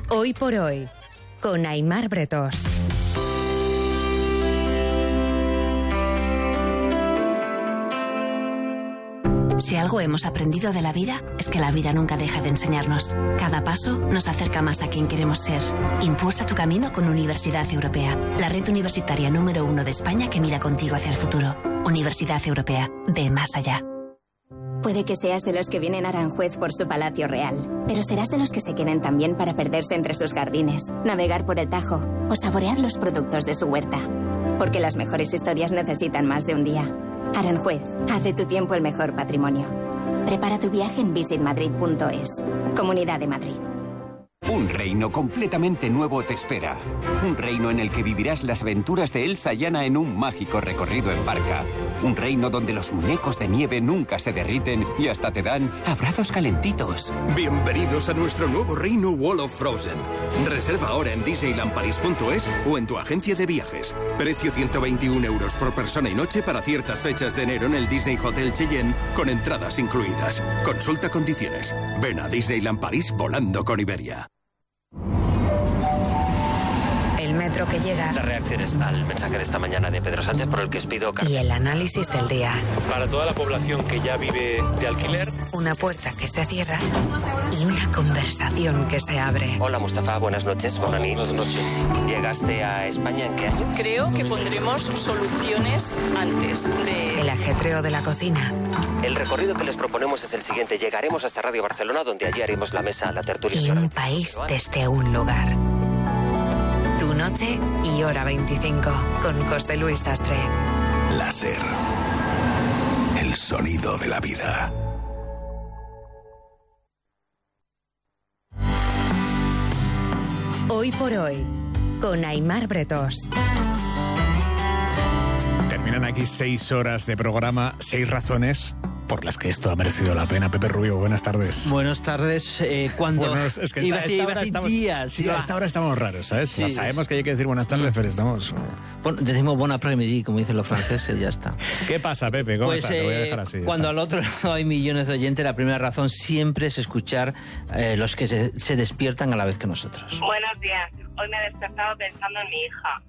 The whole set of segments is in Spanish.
Hoy por hoy, con Aimar Bretós. Si algo hemos aprendido de la vida, es que la vida nunca deja de enseñarnos. Cada paso nos acerca más a quien queremos ser. Impulsa tu camino con Universidad Europea, la red universitaria número 1 de España que mira contigo hacia el futuro. Universidad Europea, ve más allá. Puede que seas de los que vienen a Aranjuez por su palacio real, pero serás de los que se queden también para perderse entre sus jardines, navegar por el Tajo o saborear los productos de su huerta. Porque las mejores historias necesitan más de un día. Aranjuez, haz de tu tiempo el mejor patrimonio. Prepara tu viaje en visitmadrid.es. Comunidad de Madrid. Un reino completamente nuevo te espera. Un reino en el que vivirás las aventuras de Elsa y Anna en un mágico recorrido en barca. Un reino donde los muñecos de nieve nunca se derriten y hasta te dan abrazos calentitos. Bienvenidos a nuestro nuevo reino Wall of Frozen. Reserva ahora en disneylandparis.es o en tu agencia de viajes. Precio 121 euros por persona y noche para ciertas fechas de enero en el Disney Hotel Cheyenne con entradas incluidas. Consulta condiciones. Ven a Disneyland París volando con Iberia. El metro que llega. Las reacciones al mensaje de esta mañana de Pedro Sánchez por el que os pido... Y el análisis del día. Para toda la población que ya vive de alquiler. Una puerta que se cierra y una conversación que se abre. Hola Mustafa, buenas noches. Buenas noches. ¿Llegaste a España en qué año? Creo que pondremos soluciones antes de... El ajetreo de la cocina. El recorrido que les proponemos es el siguiente. Llegaremos hasta Radio Barcelona, donde allí haremos la mesa, la tertulia... Y un país desde un lugar. Tu noche y hora 25, con José Luis Sastre. Láser. El sonido de la vida. Hoy por hoy, con Aimar Bretós. Terminan aquí 6 horas de programa, 6 razones por las que esto ha merecido la pena. Pepe Rubio, buenas tardes. Buenas tardes. Cuando bueno, es que iba a decir días. Sí, a esta hora estamos raros, ¿sabes? Sí, sabemos que hay que decir buenas tardes, pero estamos... Bueno, decimos bon après-midi, como dicen los franceses, ya está. ¿Qué pasa, Pepe? ¿Cómo estás? Te voy a dejar así. Cuando al otro lado hay millones de oyentes, la primera razón siempre es escuchar los que se despiertan a la vez que nosotros. Buenos días. Hoy me he despertado pensando en mi hija.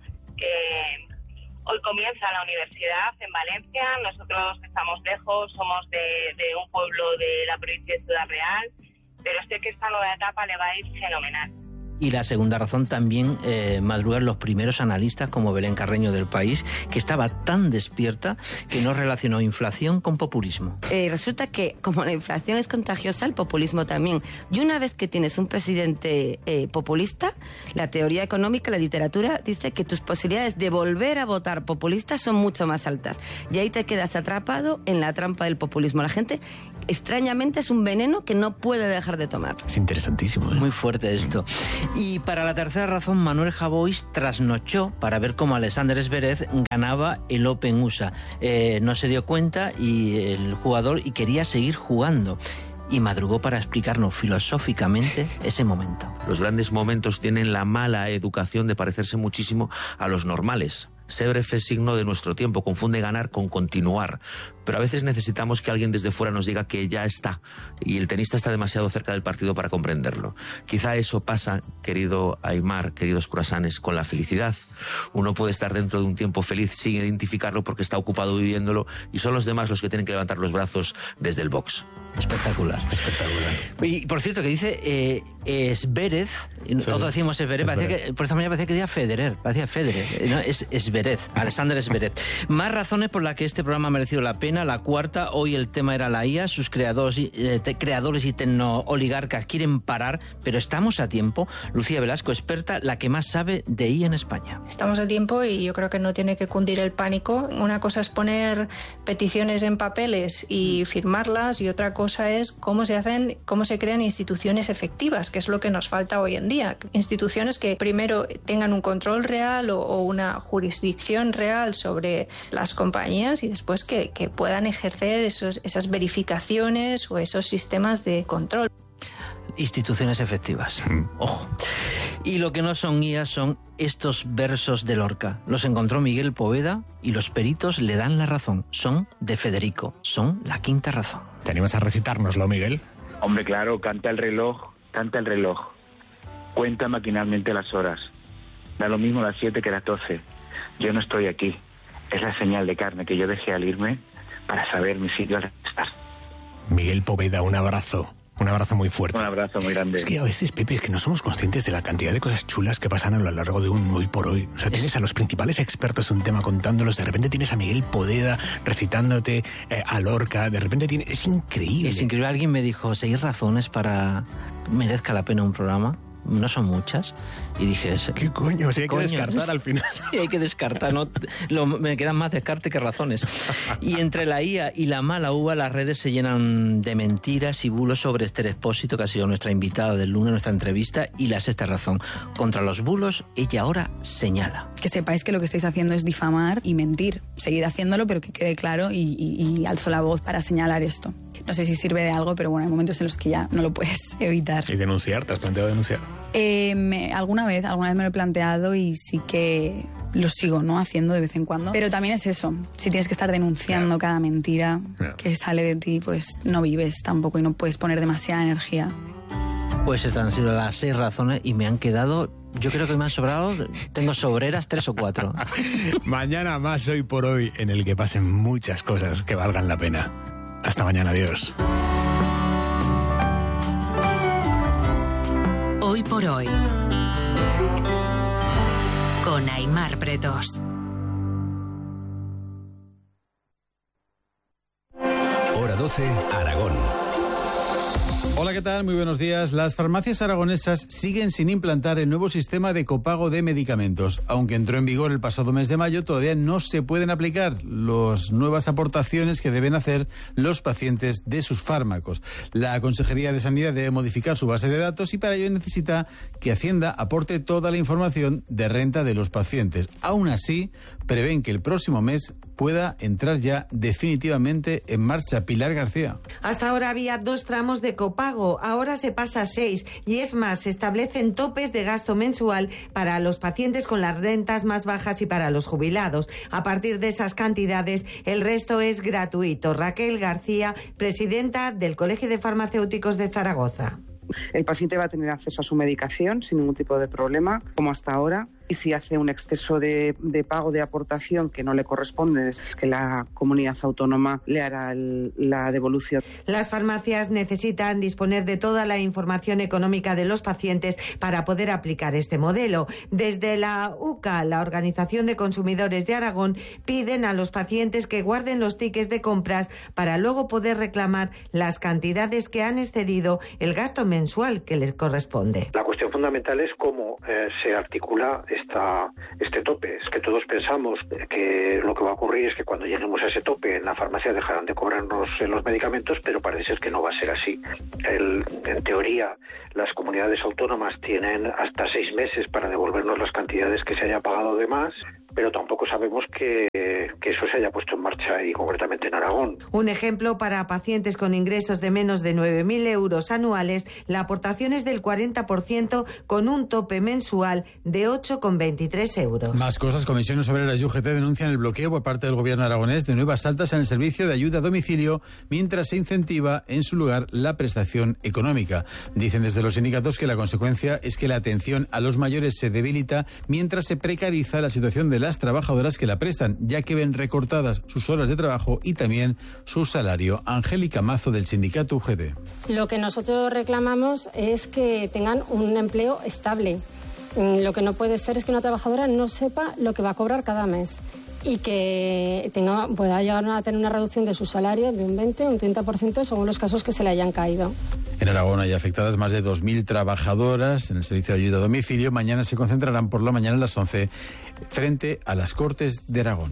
Hoy comienza la universidad en Valencia. Nosotros estamos lejos, somos de un pueblo de la provincia de Ciudad Real, pero sé que esta nueva etapa le va a ir fenomenal. Y la segunda razón también madrugan los primeros analistas como Belén Carreño del País, que estaba tan despierta que no relacionó inflación con populismo. Resulta que como la inflación es contagiosa, el populismo también. Y una vez que tienes un presidente populista, la teoría económica, la literatura dice que tus posibilidades de volver a votar populista son mucho más altas. Y ahí te quedas atrapado en la trampa del populismo. La gente, extrañamente, es un veneno que no puede dejar de tomar. Es interesantísimo, ¿eh? Muy fuerte esto. Y para la tercera razón, Manuel Javois trasnochó para ver cómo Alexander Zverev ganaba el Open USA. No se dio cuenta el jugador y quería seguir jugando. Y madrugó para explicarnos filosóficamente ese momento. Los grandes momentos tienen la mala educación de parecerse muchísimo a los normales. Zverev es signo de nuestro tiempo, confunde ganar con continuar. Pero a veces necesitamos que alguien desde fuera nos diga que ya está. Y el tenista está demasiado cerca del partido para comprenderlo. Quizá eso pasa, querido Aimar, queridos curasanes, con la felicidad. Uno puede estar dentro de un tiempo feliz sin identificarlo porque está ocupado viviéndolo y son los demás los que tienen que levantar los brazos desde el box. Espectacular, espectacular. Y por cierto, que dice Zverev, nosotros decimos Zverev, por esta mañana parecía que decía Federer, no, es Zverev, Alexander Zverev. Más razones por las que este programa ha merecido la pena. La cuarta, hoy el tema era la IA, sus creadores y tecnooligarcas quieren parar, pero estamos a tiempo. Lucía Velasco, experta, la que más sabe de IA en España. Estamos a tiempo y yo creo que no tiene que cundir el pánico. Una cosa es poner peticiones en papeles y firmarlas y otra cosa es cómo se crean instituciones efectivas, que es lo que nos falta hoy en día. Instituciones que primero tengan un control real o una jurisdicción real sobre las compañías y después que puedan ejercer esas verificaciones o esos sistemas de control. Instituciones efectivas. Ojo. Y lo que no son guías son estos versos de Lorca. Los encontró Miguel Poveda y los peritos le dan la razón. Son de Federico. Son la quinta razón. ¿Te animas a recitárnoslo, Miguel? Hombre, claro, canta el reloj. Cuenta maquinalmente las horas. Da lo mismo las 7 que las 12. Yo no estoy aquí. Es la señal de carne que yo dejé al irme para saber mi sitio al estar. Miguel Poveda, un abrazo. Un abrazo muy fuerte. Un abrazo muy grande. Es que a veces, Pepe, es que no somos conscientes de la cantidad de cosas chulas que pasan a lo largo de un hoy por hoy. O sea, tienes a los principales expertos de un tema contándolos, de repente tienes a Miguel Poveda recitándote a Lorca, de repente tienes... Es increíble. Es increíble. Alguien me dijo, 6 razones para que merezca la pena un programa. No son muchas. Y dije... ¿Qué coño? Si hay que descartar al final. Sí, hay que descartar. No, me quedan más descarte que razones. Y entre la IA y la mala uva, las redes se llenan de mentiras y bulos sobre Esther Expósito, que ha sido nuestra invitada del lunes, nuestra entrevista, y la sexta razón. Contra los bulos, ella ahora señala. Que sepáis que lo que estáis haciendo es difamar y mentir. Seguid haciéndolo, pero que quede claro y alzo la voz para señalar esto. No sé si sirve de algo, pero bueno, hay momentos en los que ya no lo puedes evitar. ¿Y denunciar? ¿Te has planteado denunciar? Alguna vez me lo he planteado y sí que lo sigo, ¿no?, haciendo de vez en cuando. Pero también es eso, si tienes que estar denunciando cada mentira que sale de ti, pues no vives tampoco y no puedes poner demasiada energía. Pues estas han sido las 6 razones y me han quedado... Yo creo que me han sobrado, tengo sobreras 3 o 4. Mañana más Hoy por Hoy, en el que pasen muchas cosas que valgan la pena. Hasta mañana, adiós. Hoy por Hoy, con Aimar Bretos. Hora 12, Aragón. Hola, ¿qué tal? Muy buenos días. Las farmacias aragonesas siguen sin implantar el nuevo sistema de copago de medicamentos. Aunque entró en vigor el pasado mes de mayo, todavía no se pueden aplicar las nuevas aportaciones que deben hacer los pacientes de sus fármacos. La Consejería de Sanidad debe modificar su base de datos y para ello necesita que Hacienda aporte toda la información de renta de los pacientes. Aún así, prevén que el próximo mes pueda entrar ya definitivamente en marcha. Pilar García. Hasta ahora había 2 tramos de copago, ahora se pasa a 6 y es más, se establecen topes de gasto mensual para los pacientes con las rentas más bajas y para los jubilados. A partir de esas cantidades, el resto es gratuito. Raquel García, presidenta del Colegio de Farmacéuticos de Zaragoza. El paciente va a tener acceso a su medicación sin ningún tipo de problema, como hasta ahora. Y si hace un exceso de pago de aportación que no le corresponde, es que la comunidad autónoma le hará la devolución. Las farmacias necesitan disponer de toda la información económica de los pacientes para poder aplicar este modelo. Desde la UCA, la Organización de Consumidores de Aragón, piden a los pacientes que guarden los tickets de compras para luego poder reclamar las cantidades que han excedido el gasto mensual que les corresponde. La cuestión fundamental es cómo se articula este tope. Es que todos pensamos que lo que va a ocurrir es que cuando lleguemos a ese tope en la farmacia dejarán de cobrarnos los medicamentos, pero parece ser que no va a ser así. En teoría, las comunidades autónomas tienen hasta 6 meses para devolvernos las cantidades que se haya pagado de más, pero tampoco sabemos que eso se haya puesto en marcha y concretamente en Aragón. Un ejemplo, para pacientes con ingresos de menos de 9.000 euros anuales, la aportación es del 40% con un tope mensual de 8,23 euros. Más cosas. Comisiones Obreras y UGT denuncian el bloqueo por parte del gobierno aragonés de nuevas altas en el servicio de ayuda a domicilio mientras se incentiva en su lugar la prestación económica. Dicen desde los sindicatos que la consecuencia es que la atención a los mayores se debilita mientras se precariza la situación de las trabajadoras que la prestan, ya que ven recortadas sus horas de trabajo y también su salario. Angélica Mazo, del sindicato UGT. Lo que nosotros reclamamos es que tengan un empleo estable. Lo que no puede ser es que una trabajadora no sepa lo que va a cobrar cada mes y que pueda llegar a tener una reducción de su salario de un 20 o un 30% según los casos que se le hayan caído. En Aragón hay afectadas más de 2.000 trabajadoras en el servicio de ayuda a domicilio. Mañana se concentrarán por la mañana a las 11 frente a las Cortes de Aragón.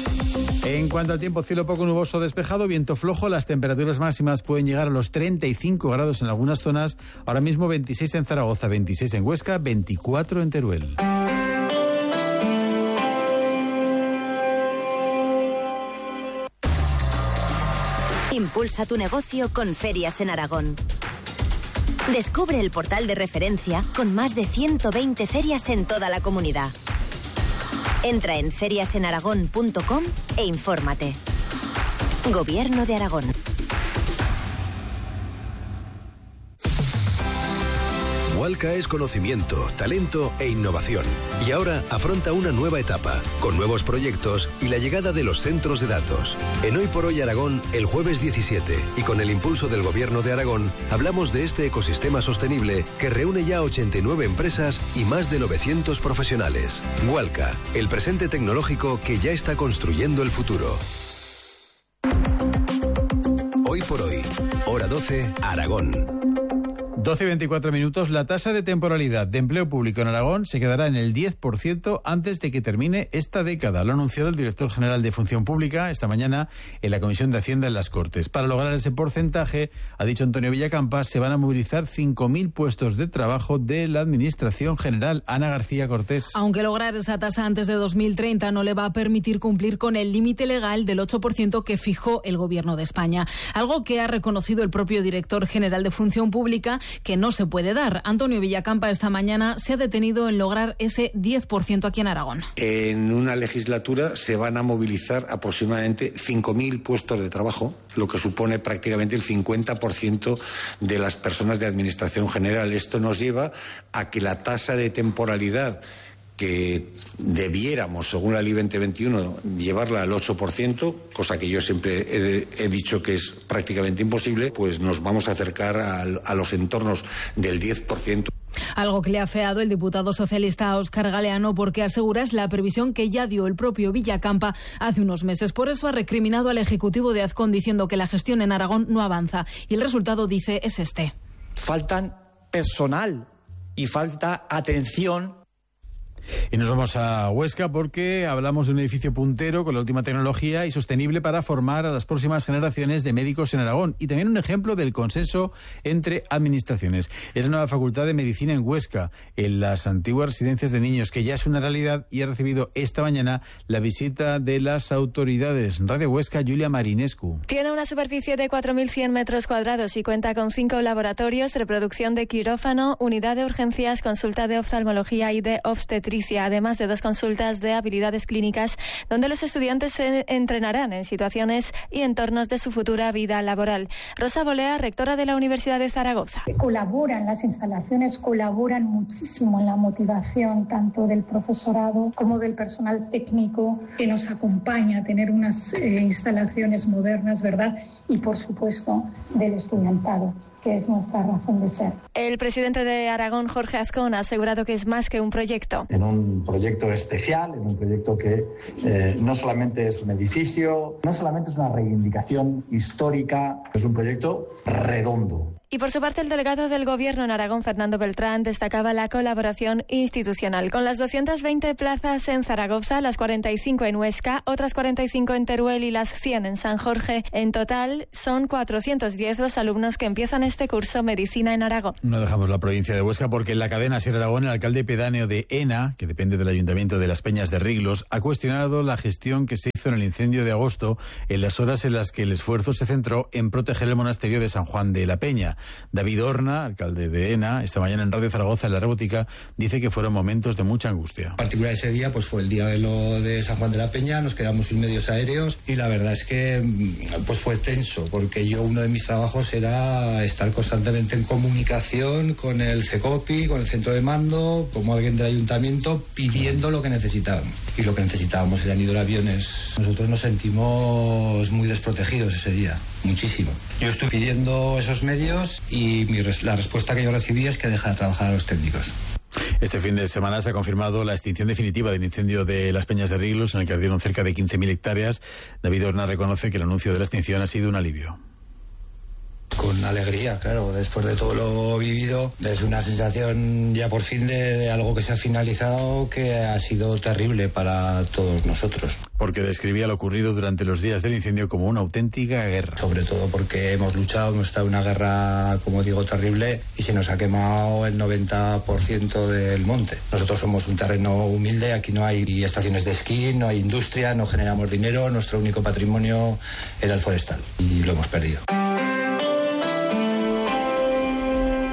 En cuanto al tiempo, cielo poco nuboso despejado, viento flojo, las temperaturas máximas pueden llegar a los 35 grados en algunas zonas, ahora mismo 26 en Zaragoza, 26 en Huesca, 24 en Teruel. Impulsa tu negocio con Ferias en Aragón. Descubre el portal de referencia con más de 120 ferias en toda la comunidad. Entra en feriasenaragón.com e infórmate. Gobierno de Aragón. Walca es conocimiento, talento e innovación. Y ahora afronta una nueva etapa, con nuevos proyectos y la llegada de los centros de datos. En Hoy por Hoy Aragón, el jueves 17, y con el impulso del Gobierno de Aragón, hablamos de este ecosistema sostenible que reúne ya 89 empresas y más de 900 profesionales. Walca, el presente tecnológico que ya está construyendo el futuro. Hoy por Hoy, hora 12, Aragón. 12:24 la tasa de temporalidad de empleo público en Aragón se quedará en el 10% antes de que termine esta década. Lo ha anunciado el director general de Función Pública esta mañana en la Comisión de Hacienda en las Cortes. Para lograr ese porcentaje, ha dicho Antonio Villacampa, se van a movilizar 5.000 puestos de trabajo de la Administración General. Ana García Cortés. Aunque lograr esa tasa antes de 2030 no le va a permitir cumplir con el límite legal del 8% que fijó el Gobierno de España. Algo que ha reconocido el propio director general de Función Pública, que no se puede dar. Antonio Villacampa esta mañana se ha detenido en lograr ese 10% aquí en Aragón. En una legislatura se van a movilizar aproximadamente 5.000 puestos de trabajo, lo que supone prácticamente el 50% de las personas de Administración General. Esto nos lleva a que la tasa de temporalidad que debiéramos, según la Ley 2021, llevarla al 8%, cosa que yo siempre he dicho que es prácticamente imposible, pues nos vamos a acercar a los entornos del 10%. Algo que le ha afeado el diputado socialista Óscar Galeano, porque asegura es la previsión que ya dio el propio Villacampa hace unos meses. Por eso ha recriminado al Ejecutivo de Azcón diciendo que la gestión en Aragón no avanza. Y el resultado, dice, es este. Faltan personal y falta atención. Y nos vamos a Huesca porque hablamos de un edificio puntero con la última tecnología y sostenible para formar a las próximas generaciones de médicos en Aragón. Y también un ejemplo del consenso entre administraciones. Es la nueva Facultad de Medicina en Huesca, en las antiguas residencias de niños, que ya es una realidad y ha recibido esta mañana la visita de las autoridades. Radio Huesca, Julia Marinescu. Tiene una superficie de 4.100 metros cuadrados y cuenta con 5 laboratorios, reproducción de quirófano, unidad de urgencias, consulta de oftalmología y de obstetricia, además de 2 consultas de habilidades clínicas donde los estudiantes se entrenarán en situaciones y entornos de su futura vida laboral. Rosa Bolea, rectora de la Universidad de Zaragoza. Colaboran, las instalaciones colaboran muchísimo en la motivación tanto del profesorado como del personal técnico que nos acompaña a tener unas instalaciones modernas, ¿verdad? Y por supuesto del estudiantado, que es nuestra razón de ser. El presidente de Aragón, Jorge Azcón, ha asegurado que es más que un proyecto. En un proyecto especial, en un proyecto que no solamente es un edificio, no solamente es una reivindicación histórica, es un proyecto redondo. Y por su parte, el delegado del Gobierno en Aragón, Fernando Beltrán, destacaba la colaboración institucional. Con las 220 plazas en Zaragoza, las 45 en Huesca, otras 45 en Teruel y las 100 en San Jorge. En total, son 410 los alumnos que empiezan este curso Medicina en Aragón. No dejamos la provincia de Huesca porque en la cadena Ser Aragón, el alcalde pedáneo de Ena, que depende del Ayuntamiento de Las Peñas de Riglos, ha cuestionado la gestión que se hizo en el incendio de agosto en las horas en las que el esfuerzo se centró en proteger el monasterio de San Juan de la Peña. David Horna, alcalde de Ena, esta mañana en Radio Zaragoza, en La Rebotica, dice que fueron momentos de mucha angustia. En particular ese día pues fue el día de San Juan de la Peña, nos quedamos sin medios aéreos y la verdad es que pues fue tenso, porque uno de mis trabajos era estar constantemente en comunicación con el CECOPI, con el centro de mando, como alguien del ayuntamiento, pidiendo lo que necesitábamos. Y lo que necesitábamos eran hidroaviones. Nosotros nos sentimos muy desprotegidos ese día, muchísimo. Yo estoy pidiendo esos medios y la respuesta que yo recibí es que deja de trabajar a los técnicos. Este fin de semana se ha confirmado la extinción definitiva del incendio de Las Peñas de Riglos, en el que ardieron cerca de 15.000 hectáreas. David Horna reconoce que el anuncio de la extinción ha sido un alivio. Con alegría, claro, después de todo lo vivido, es una sensación ya por fin de algo que se ha finalizado, que ha sido terrible para todos nosotros. Porque describía lo ocurrido durante los días del incendio como una auténtica guerra. Sobre todo porque hemos luchado, hemos estado en una guerra, como digo, terrible, y se nos ha quemado el 90% del monte. Nosotros somos un terreno humilde, aquí no hay estaciones de esquí, no hay industria, no generamos dinero, nuestro único patrimonio era el forestal, y lo hemos perdido. El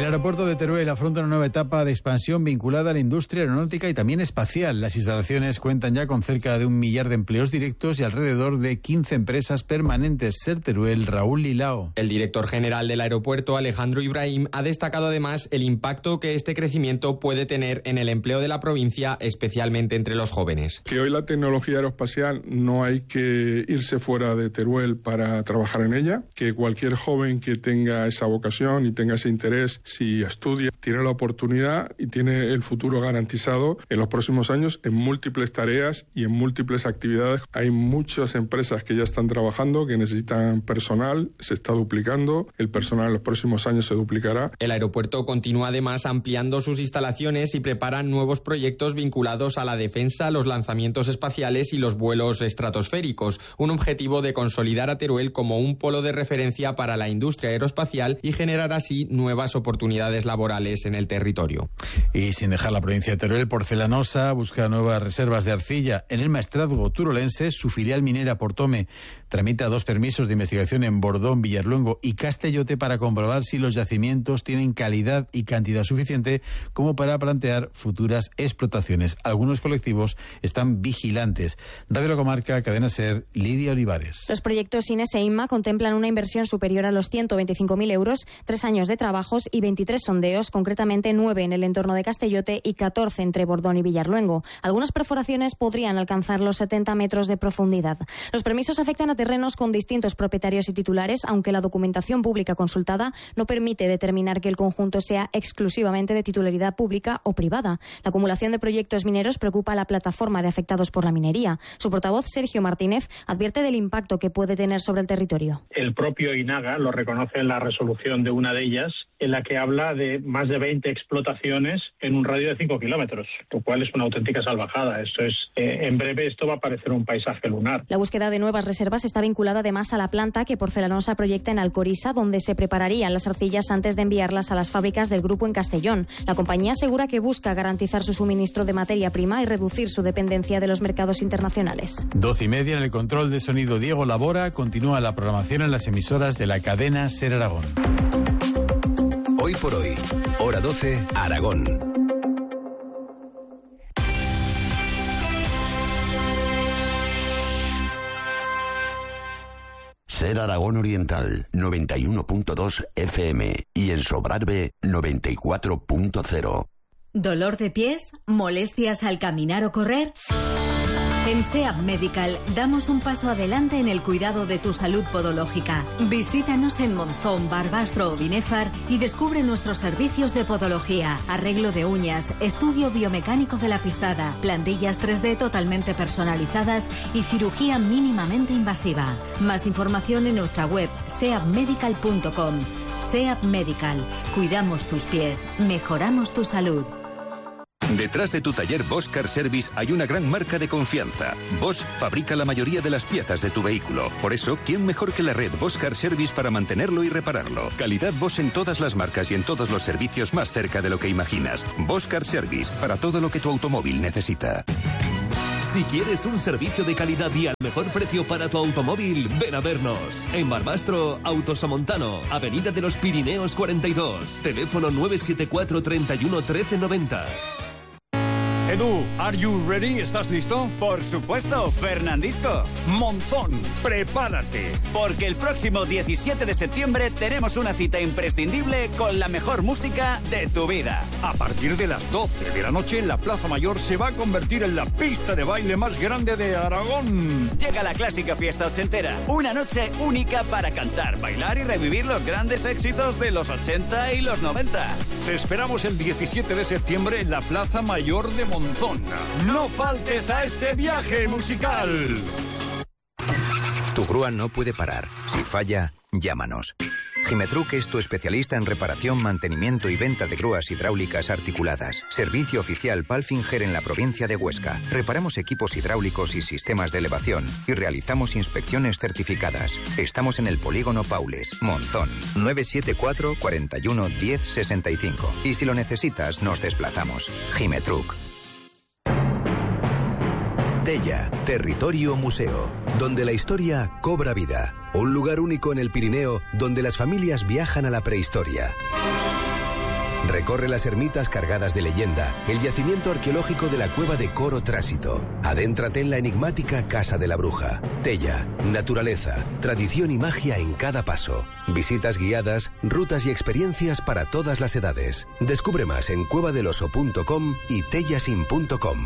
aeropuerto de Teruel afronta una nueva etapa de expansión vinculada a la industria aeronáutica y también espacial. Las instalaciones cuentan ya con cerca de 1 millar de empleos directos y alrededor de 15 empresas permanentes. Ser Teruel, Raúl Lilao. El director general del aeropuerto, Alejandro Ibrahim, ha destacado además el impacto que este crecimiento puede tener en el empleo de la provincia, especialmente entre los jóvenes. Que hoy la tecnología aeroespacial no hay que irse fuera de Teruel para trabajar en ella, que cualquier joven que tenga esa vocación y tenga ese interés, si estudia, tiene la oportunidad y tiene el futuro garantizado en los próximos años en múltiples tareas y en múltiples actividades. Hay muchas empresas que ya están trabajando, que necesitan personal, se está duplicando, el personal en los próximos años se duplicará. El aeropuerto continúa además ampliando sus instalaciones y prepara nuevos proyectos vinculados a la defensa, los lanzamientos espaciales y los vuelos estratosféricos, un objetivo de consolidar a Teruel como un polo de referencia para la industria aeroespacial y generar así nuevas oportunidades laborales en el territorio. Y sin dejar la provincia de Teruel, Porcelanosa busca nuevas reservas de arcilla. En el Maestrazgo turolense, su filial minera Portome tramita 2 permisos de investigación en Bordón, Villarluengo y Castellote para comprobar si los yacimientos tienen calidad y cantidad suficiente como para plantear futuras explotaciones. Algunos colectivos están vigilantes. Radio La Comarca, Cadena SER, Lidia Olivares. Los proyectos INES e INMA contemplan una inversión superior a los 125.000 euros, 3 años de trabajos y 23 sondeos, concretamente 9 en el entorno de Castellote y 14 entre Bordón y Villarluengo. Algunas perforaciones podrían alcanzar los 70 metros de profundidad. Los permisos afectan a terrenos con distintos propietarios y titulares, aunque la documentación pública consultada no permite determinar que el conjunto sea exclusivamente de titularidad pública o privada. La acumulación de proyectos mineros preocupa a la plataforma de afectados por la minería. Su portavoz, Sergio Martínez, advierte del impacto que puede tener sobre el territorio. El propio INAGA lo reconoce en la resolución de una de ellas, en la que habla de más de 20 explotaciones en un radio de 5 kilómetros, lo cual es una auténtica salvajada. En breve esto va a parecer un paisaje lunar. La búsqueda de nuevas reservas está vinculada además a la planta que Porcelanosa proyecta en Alcoriza, donde se prepararían las arcillas antes de enviarlas a las fábricas del grupo en Castellón. La compañía asegura que busca garantizar su suministro de materia prima y reducir su dependencia de los mercados internacionales. 12:30 en el control de sonido Diego Labora. Continúa la programación en las emisoras de la cadena SER Aragón. Hoy por hoy, hora 12, Aragón. SER Aragón Oriental, 91.2 FM y en Sobrarbe, 94.0. ¿Dolor de pies? ¿Molestias al caminar o correr? En SEAP Medical damos un paso adelante en el cuidado de tu salud podológica. Visítanos en Monzón, Barbastro o Binéfar y descubre nuestros servicios de podología, arreglo de uñas, estudio biomecánico de la pisada, plantillas 3D totalmente personalizadas y cirugía mínimamente invasiva. Más información en nuestra web seapmedical.com. SEAP Medical. Cuidamos tus pies, mejoramos tu salud. Detrás de tu taller Bosch Car Service hay una gran marca de confianza. Bosch fabrica la mayoría de las piezas de tu vehículo. Por eso, ¿quién mejor que la red Bosch Car Service para mantenerlo y repararlo? Calidad Bosch en todas las marcas y en todos los servicios más cerca de lo que imaginas. Bosch Car Service, para todo lo que tu automóvil necesita. Si quieres un servicio de calidad y al mejor precio para tu automóvil, ven a vernos. En Barbastro, Autosomontano, Avenida de los Pirineos 42. Teléfono 974 31 13 90. Edu, ¿are you ready? ¿Estás listo? Por supuesto, Fernandisco. Monzón, prepárate. Porque el próximo 17 de septiembre tenemos una cita imprescindible con la mejor música de tu vida. A partir de las 12 de la noche, la Plaza Mayor se va a convertir en la pista de baile más grande de Aragón. Llega la clásica fiesta ochentera. Una noche única para cantar, bailar y revivir los grandes éxitos de los 80 y los 90. Te esperamos el 17 de septiembre en la Plaza Mayor de Monzón. No faltes a este viaje musical. Tu grúa no puede parar. Si falla, llámanos. Gimetruc es tu especialista en reparación, mantenimiento y venta de grúas hidráulicas articuladas. Servicio oficial Palfinger en la provincia de Huesca. Reparamos equipos hidráulicos y sistemas de elevación y realizamos inspecciones certificadas. Estamos en el Polígono Paules, Monzón. 974 41 10 65. Y si lo necesitas, nos desplazamos. Gimetruc. Tella, territorio museo, donde la historia cobra vida. Un lugar único en el Pirineo donde las familias viajan a la prehistoria. Recorre las ermitas cargadas de leyenda, el yacimiento arqueológico de la cueva de Coro Trásito. Adéntrate en la enigmática Casa de la Bruja. Tella, naturaleza, tradición y magia en cada paso. Visitas guiadas, rutas y experiencias para todas las edades. Descubre más en cuevadeloso.com y tellasin.com.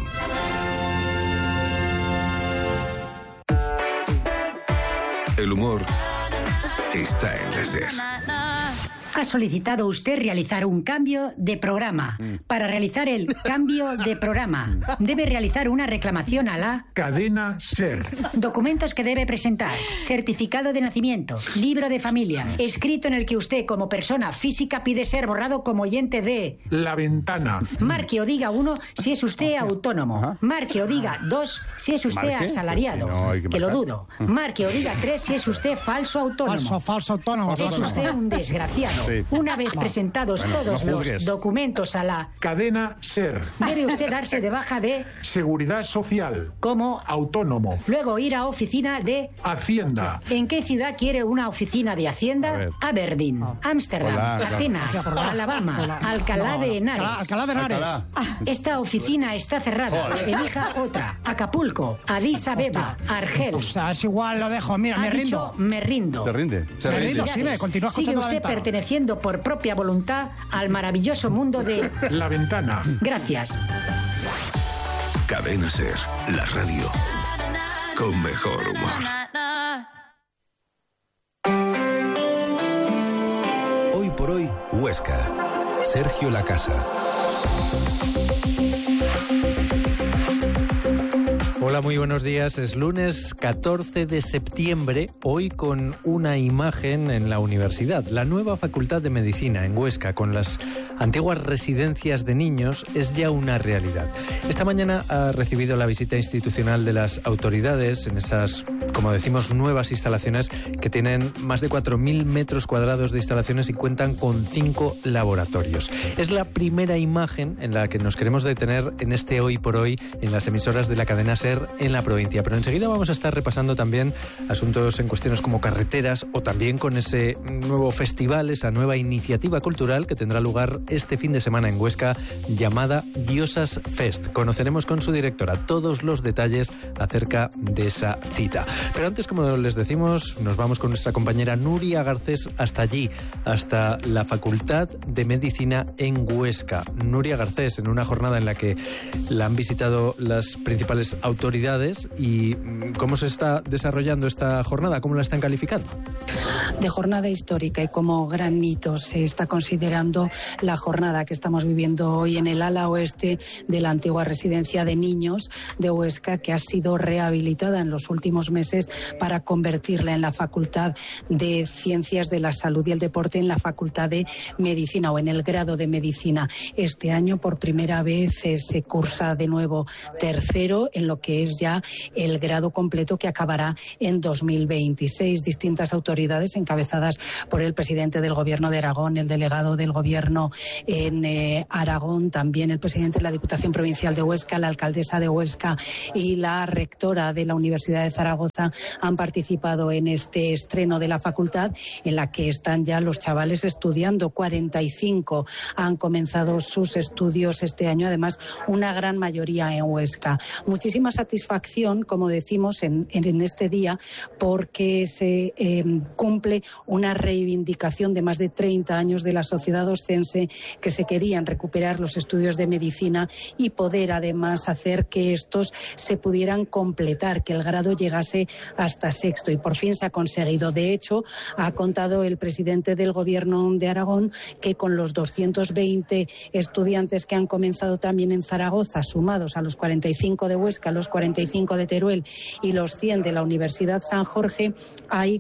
El humor está en la SER. Ha solicitado usted realizar un cambio de programa. Para realizar el cambio de programa, debe realizar una reclamación a la cadena SER. Documentos que debe presentar: certificado de nacimiento, libro de familia, escrito en el que usted como persona física pide ser borrado como oyente de La Ventana. Marque o diga 1 si es usted autónomo. Marque o diga 2 si es usted asalariado. Que lo dudo. Marque o diga 3 si es usted falso autónomo. Falso autónomo. Es usted un desgraciado. Sí. Una vez presentados todos los documentos a la cadena SER, debe usted darse de baja de Seguridad Social como autónomo. Luego ir a oficina de Hacienda. ¿En qué ciudad quiere una oficina de Hacienda? Aberdeen, Ámsterdam, Atenas, Alabama, Alcalá de Henares. Alcalá de Henares. Esta oficina está cerrada. Elija otra. Acapulco, Addis Abeba, Argel. O sea, es igual, lo dejo. Mira, me rindo. Me rindo. ¿Te rinde? Me rindo, sí, continúa escuchando. Sigue La usted Ventana. perteneciendo por propia voluntad al maravilloso mundo de La Ventana. Gracias. Cadena SER, la radio con mejor humor. Hoy por hoy, Huesca. Sergio Lacasa. Hola, muy buenos días. Es lunes 14 de septiembre, hoy con una imagen en la universidad. La nueva Facultad de Medicina en Huesca, con las antiguas residencias de niños, es ya una realidad. Esta mañana ha recibido la visita institucional de las autoridades en esas, como decimos, nuevas instalaciones que tienen más de 4.000 metros cuadrados de instalaciones y cuentan con 5 laboratorios. Es la primera imagen en la que nos queremos detener en este Hoy por Hoy en las emisoras de la cadena SER en la provincia, pero enseguida vamos a estar repasando también asuntos en cuestiones como carreteras o también con ese nuevo festival, esa nueva iniciativa cultural que tendrá lugar este fin de semana en Huesca llamada Diosas Fest. Conoceremos con su directora todos los detalles acerca de esa cita. Pero antes, como les decimos, nos vamos con nuestra compañera Nuria Garcés hasta allí, hasta la Facultad de Medicina en Huesca. Nuria Garcés, en una jornada en la que la han visitado las principales autoridades. ¿Y cómo se está desarrollando esta jornada? ¿Cómo la están calificando? De jornada histórica y como gran hito se está considerando la jornada que estamos viviendo hoy en el ala oeste de la antigua residencia de niños de Huesca, que ha sido rehabilitada en los últimos meses para convertirla en la Facultad de Ciencias de la Salud y el Deporte, en la Facultad de Medicina o en el grado de Medicina. Este año por primera vez se cursa de nuevo tercero en lo que es ya el grado completo, que acabará en 2026. Distintas autoridades encabezadas por el presidente del Gobierno de Aragón, el delegado del Gobierno en Aragón, también el presidente de la Diputación Provincial de Huesca, la alcaldesa de Huesca y la rectora de la Universidad de Zaragoza han participado en este estreno de la facultad, en la que están ya los chavales estudiando. 45 han comenzado sus estudios este año, además una gran mayoría en Huesca. Muchísima satisfacción, como decimos, en este día, porque se cumple una reivindicación de más de 30 años de la sociedad oscense, que se querían recuperar los estudios de medicina y poder además hacer que estos se pudieran completar, que el grado llegase hasta sexto, y por fin se ha conseguido. De hecho, ha contado el presidente del Gobierno de Aragón que con los 220 estudiantes que han comenzado también en Zaragoza, sumados a los 45 de Huesca, los 45 de Teruel y los 100 de la Universidad San Jorge, hay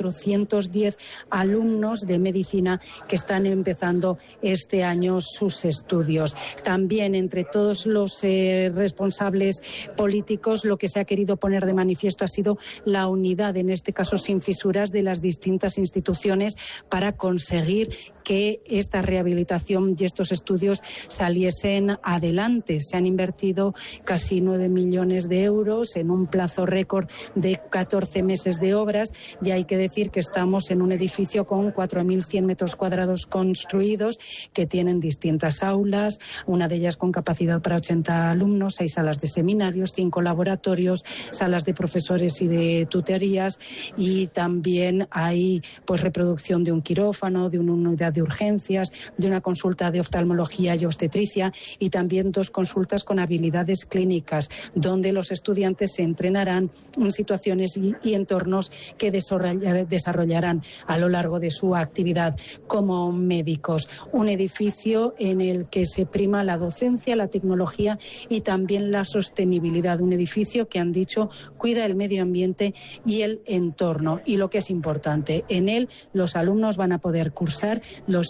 410 alumnos de medicina que están empezando este año sus estudios. También entre todos los responsables políticos, lo que se ha querido poner de manifiesto ha sido la unidad, en este caso sin fisuras, de las distintas instituciones para conseguir que esta rehabilitación y estos estudios saliesen adelante. Se han invertido casi 9 millones de euros en un plazo récord de 14 meses de obras, y hay que decir que estamos en un edificio con 4.100 metros cuadrados construidos que tienen distintas aulas, una de ellas con capacidad para 80 alumnos, 6 salas de seminarios, 5 laboratorios, salas de profesores y de tutorías, y también hay pues reproducción de un quirófano, de una unidad de urgencias, de una consulta de oftalmología y obstetricia, y también 2 consultas con habilidades clínicas, donde los estudiantes se entrenarán en situaciones y entornos que desarrollarán a lo largo de su actividad como médicos. Un edificio en el que se prima la docencia, la tecnología y también la sostenibilidad. Un edificio que han dicho cuida el medio ambiente y el entorno. Y lo que es importante, en él los alumnos van a poder cursar los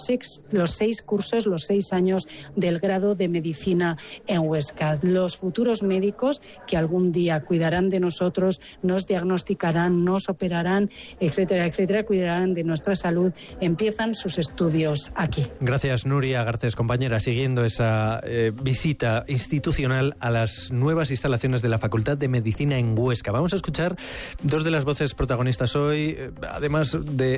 6 cursos, los 6 años del grado de medicina en Huesca. Los futuros médicos que algún día cuidarán de nosotros, nos diagnosticarán, nos operarán, etcétera, etcétera, cuidarán de nuestra salud, empiezan sus estudios aquí. Gracias, Nuria Garcés, compañera, siguiendo esa visita institucional a las nuevas instalaciones de la Facultad de Medicina en Huesca. Vamos a escuchar 2 de las voces protagonistas hoy, además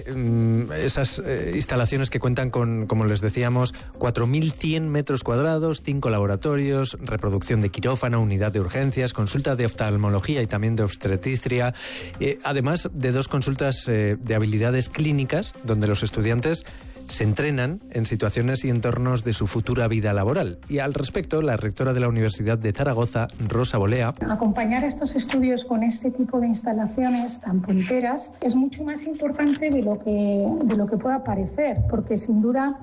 de esas instalaciones que cuentan con, como les decíamos, 4.100 metros cuadrados, 5 laboratorios, reproducción de quirófano, unidad de urgencias, consulta de oftalmología y también de obstetricia, además de 2 consultas de habilidades clínicas, donde los estudiantes se entrenan en situaciones y entornos de su futura vida laboral. Y al respecto, la rectora de la Universidad de Zaragoza, Rosa Bolea. Acompañar estos estudios con este tipo de instalaciones tan punteras es mucho más importante de lo que pueda parecer, porque sin duda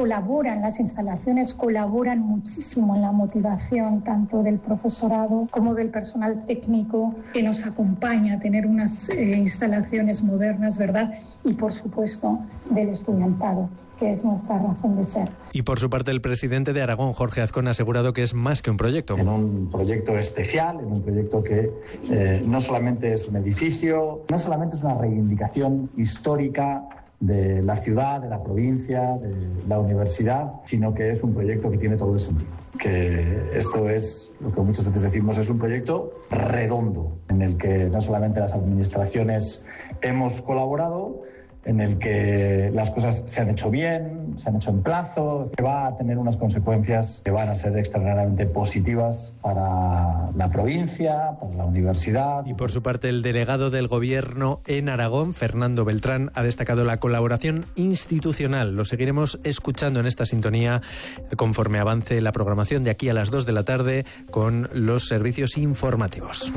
las instalaciones colaboran muchísimo en la motivación tanto del profesorado como del personal técnico que nos acompaña a tener unas instalaciones modernas, ¿verdad? Y por supuesto del estudiantado, que es nuestra razón de ser. Y por su parte, el presidente de Aragón, Jorge Azcón, ha asegurado que es más que un proyecto. En un proyecto especial, en un proyecto que no solamente es un edificio, no solamente es una reivindicación histórica de la ciudad, de la provincia, de la universidad, sino que es un proyecto que tiene todo el sentido. Que esto es lo que muchas veces decimos, es un proyecto redondo, en el que no solamente las administraciones hemos colaborado, en el que las cosas se han hecho bien, se han hecho en plazo, que va a tener unas consecuencias que van a ser extraordinariamente positivas para la provincia, para la universidad. Y por su parte, el delegado del Gobierno en Aragón, Fernando Beltrán, ha destacado la colaboración institucional. Lo seguiremos escuchando en esta sintonía conforme avance la programación de aquí a las 2 de la tarde con los servicios informativos.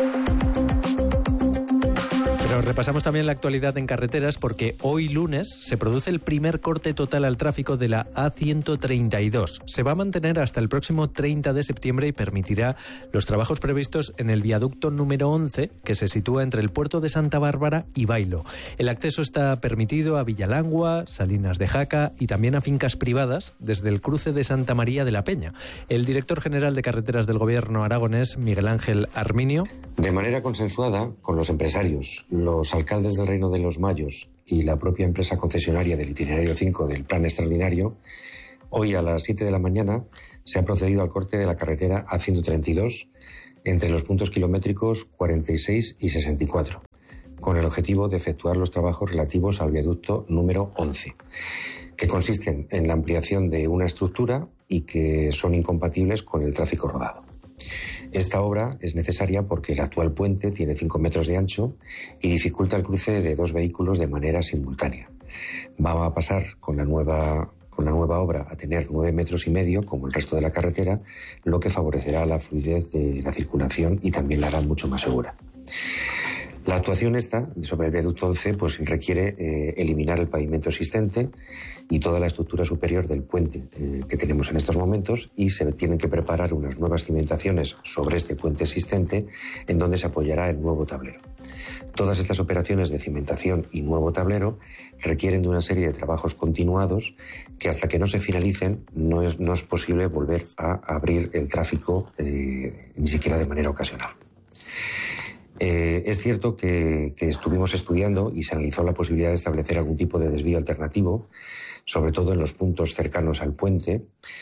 Pero repasamos también la actualidad en carreteras porque hoy lunes se produce el primer corte total al tráfico de la A132. Se va a mantener hasta el próximo 30 de septiembre y permitirá los trabajos previstos en el viaducto número 11 que se sitúa entre el puerto de Santa Bárbara y Bailo. El acceso está permitido a Villalangua, Salinas de Jaca y también a fincas privadas desde el cruce de Santa María de la Peña. El director general de carreteras del Gobierno aragonés, Miguel Ángel Arminio. De manera consensuada con los empresarios, los alcaldes del Reino de los Mayos y la propia empresa concesionaria del itinerario 5 del plan extraordinario, hoy a las 7 de la mañana se ha procedido al corte de la carretera A132 entre los puntos kilométricos 46 y 64, con el objetivo de efectuar los trabajos relativos al viaducto número 11, que consisten en la ampliación de una estructura y que son incompatibles con el tráfico rodado. Esta obra es necesaria porque el actual puente tiene 5 metros de ancho y dificulta el cruce de 2 vehículos de manera simultánea. Va a pasar con la nueva obra a tener 9,5 metros como el resto de la carretera, lo que favorecerá la fluidez de la circulación y también la hará mucho más segura. La actuación esta sobre el viaducto 11 pues requiere eliminar el pavimento existente y toda la estructura superior del puente que tenemos en estos momentos, y se tienen que preparar unas nuevas cimentaciones sobre este puente existente en donde se apoyará el nuevo tablero. Todas estas operaciones de cimentación y nuevo tablero requieren de una serie de trabajos continuados que hasta que no se finalicen no es posible volver a abrir el tráfico ni siquiera de manera ocasional. Es cierto que estuvimos estudiando y se analizó la posibilidad de establecer algún tipo de desvío alternativo, sobre todo en los puntos cercanos al puente,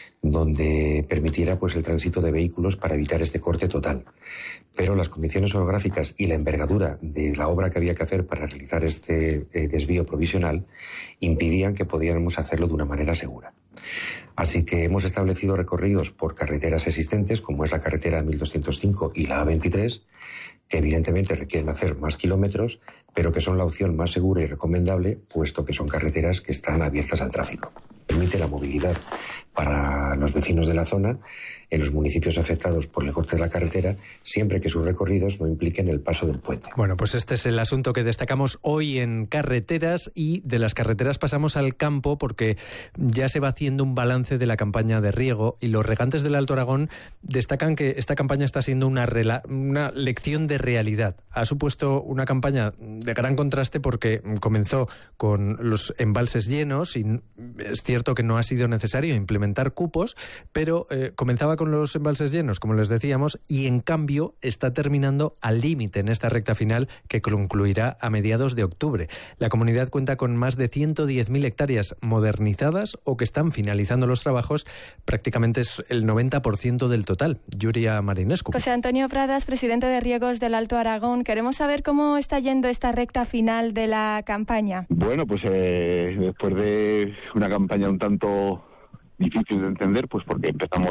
donde permitiera pues el tránsito de vehículos para evitar este corte total. Pero las condiciones orográficas y la envergadura de la obra que había que hacer para realizar este desvío provisional impidían que pudiéramos hacerlo de una manera segura. Así que hemos establecido recorridos por carreteras existentes, como es la carretera 1205 y la A23, que evidentemente requieren hacer más kilómetros, pero que son la opción más segura y recomendable, puesto que son carreteras que están abiertas al tráfico. Permite la movilidad para los vecinos de la zona en los municipios afectados por el corte de la carretera, siempre que sus recorridos no impliquen el paso del puente. Bueno, pues este es el asunto que destacamos hoy en carreteras, y de las carreteras pasamos al campo, porque ya se va haciendo un balance de la campaña de riego, y los regantes del Alto Aragón destacan que esta campaña está siendo una lección de realidad. Ha supuesto una campaña de gran contraste porque comenzó con los embalses llenos, y es cierto que no ha sido necesario implementar cupos, pero comenzaba con los embalses llenos, como les decíamos, y en cambio está terminando al límite en esta recta final, que concluirá a mediados de octubre. La comunidad cuenta con más de 110.000 hectáreas modernizadas o que están finalizando los trabajos. Prácticamente es el 90% del total. Yuria Marinescu. José Antonio Pradas, presidente de Riegos del Alto Aragón. Queremos saber cómo está yendo esta recta final de la campaña. Bueno, pues después de una campaña un tanto difícil de entender, pues porque empezamos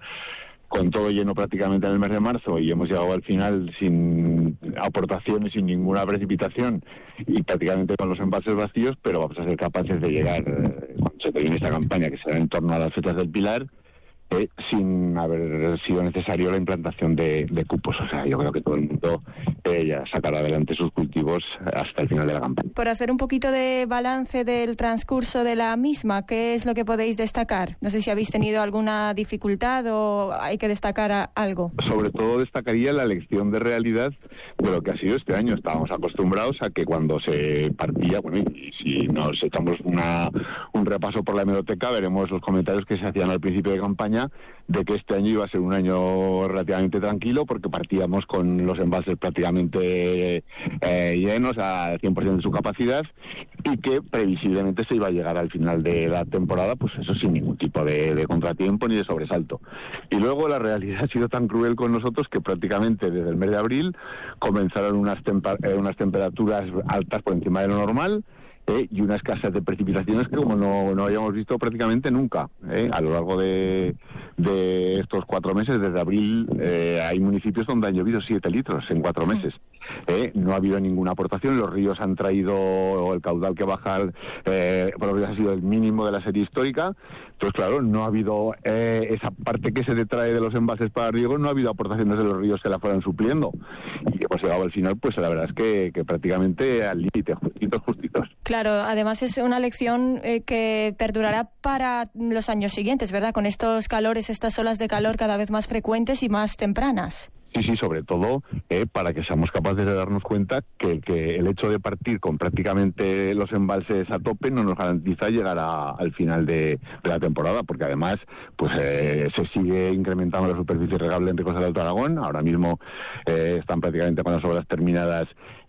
con todo lleno prácticamente en el mes de marzo y hemos llegado al final sin aportaciones, sin ninguna precipitación y prácticamente con los embalses vacíos, pero vamos a ser capaces de llegar, cuando se termine esta campaña, que será en torno a las fechas del Pilar, sin haber sido necesario la implantación de cupos. O sea, yo creo que todo el mundo ya sacará adelante sus cultivos hasta el final de la campaña. Por hacer un poquito de balance del transcurso de la misma, ¿qué es lo que podéis destacar? No sé si habéis tenido alguna dificultad o hay que destacar algo. Sobre todo destacaría la lección de realidad de lo que ha sido este año. Estábamos acostumbrados a que cuando se partía, bueno, y si nos echamos un repaso por la hemeroteca, veremos los comentarios que se hacían al principio de campaña de que este año iba a ser un año relativamente tranquilo porque partíamos con los embalses prácticamente llenos al 100% de su capacidad y que previsiblemente se iba a llegar al final de la temporada, pues eso sin ningún tipo de contratiempo ni de sobresalto. Y luego la realidad ha sido tan cruel con nosotros que prácticamente desde el mes de abril comenzaron unas temperaturas altas por encima de lo normal, y una escasez de precipitaciones que como no habíamos visto prácticamente nunca. A lo largo de estos 4 meses, desde abril, hay municipios donde han llovido 7 litros en 4 meses. No ha habido ninguna aportación, los ríos han traído el caudal que baja, por lo menos ha sido el mínimo de la serie histórica. Entonces, claro, no ha habido esa parte que se detrae de los embalses para riego, no ha habido aportaciones de los ríos que la fueran supliendo. Y hemos llegado al final, pues la verdad es que prácticamente al límite, justitos. Claro, además es una lección que perdurará para los años siguientes, ¿verdad? Con estos calores, estas olas de calor cada vez más frecuentes y más tempranas. Sí, sobre todo para que seamos capaces de darnos cuenta que el hecho de partir con prácticamente los embalses a tope no nos garantiza llegar al final de la temporada, porque además pues se sigue incrementando la superficie regable en Riegos del Alto Aragón. Ahora mismo están prácticamente con las obras terminadas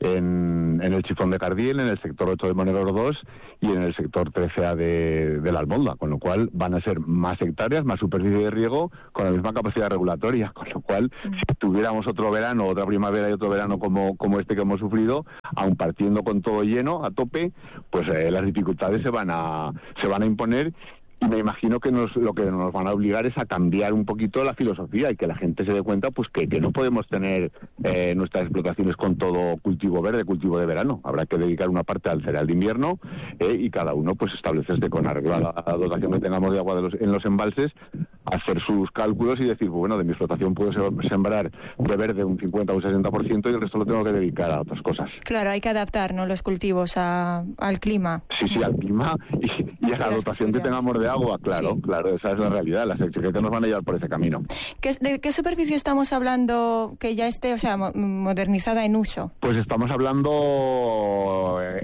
en el Chifón de Cardiel, en el sector 8 de Monegros 2 y en el sector 13A de la Almonda, con lo cual van a ser más hectáreas, más superficie de riego con la misma capacidad regulatoria, con lo cual si tuviéramos otro verano, otra primavera y otro verano como este que hemos sufrido, aun partiendo con todo lleno, a tope, pues las dificultades se van a imponer. Y me imagino que lo que nos van a obligar es a cambiar un poquito la filosofía y que la gente se dé cuenta pues que no podemos tener nuestras explotaciones con todo cultivo verde, cultivo de verano. Habrá que dedicar una parte al cereal de invierno y cada uno pues establecerse con arreglo a la dotación que tengamos de agua en los embalses, hacer sus cálculos y decir, bueno, de mi explotación puedo sembrar de verde un 50 o un 60% y el resto lo tengo que dedicar a otras cosas. Claro, hay que adaptar, ¿no?, los cultivos al clima. Sí, al clima y a la dotación que tengamos de agua, claro, sí. Claro, esa es la realidad, las exigencias nos van a llevar por ese camino. ¿De qué superficie estamos hablando que ya esté, modernizada en uso? Pues estamos hablando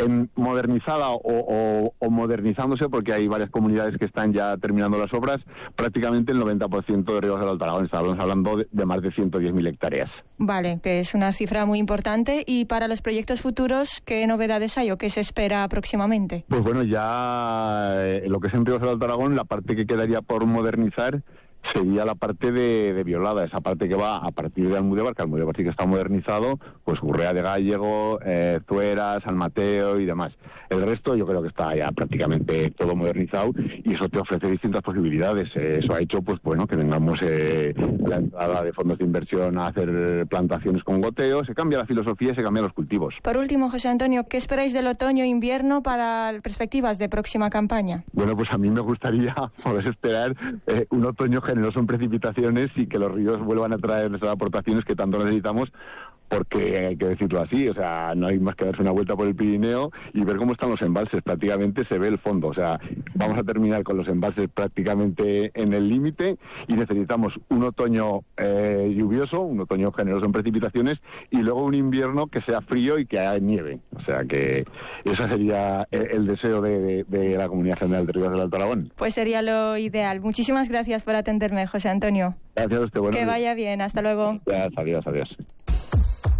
modernizada o modernizándose, porque hay varias comunidades que están ya terminando las obras, prácticamente el 90% de ríos del Alto Aragón. Estamos hablando de más de 110.000 hectáreas. Vale, que es una cifra muy importante. Y para los proyectos futuros, ¿qué novedades hay o qué se espera próximamente? Pues bueno, ya lo que es en ríos del Alto Aragón, la parte que quedaría por modernizar sería la parte de Violada, esa parte que va a partir de Almudévar, que Almudévar sí que está modernizado, pues Urrea de Gallego, Zuera, San Mateo y demás. El resto yo creo que está ya prácticamente todo modernizado y eso te ofrece distintas posibilidades. Eso ha hecho pues bueno que tengamos la entrada de fondos de inversión a hacer plantaciones con goteo, se cambia la filosofía y se cambian los cultivos. Por último, José Antonio, ¿qué esperáis del otoño e invierno para perspectivas de próxima campaña? Bueno, pues a mí me gustaría poder esperar un otoño generoso en precipitaciones y que los ríos vuelvan a traer esas aportaciones que tanto necesitamos, porque hay que decirlo así, o sea, no hay más que darse una vuelta por el Pirineo y ver cómo están los embalses, prácticamente se ve el fondo, o sea, vamos a terminar con los embalses prácticamente en el límite y necesitamos un otoño lluvioso, un otoño generoso en precipitaciones y luego un invierno que sea frío y que haya nieve, o sea que ese sería el deseo de la Comunidad General de Ríos del Alto Aragón. Pues sería lo ideal. Muchísimas gracias por atenderme, José Antonio. Gracias a usted. Que vaya bien, hasta luego. Gracias, adiós.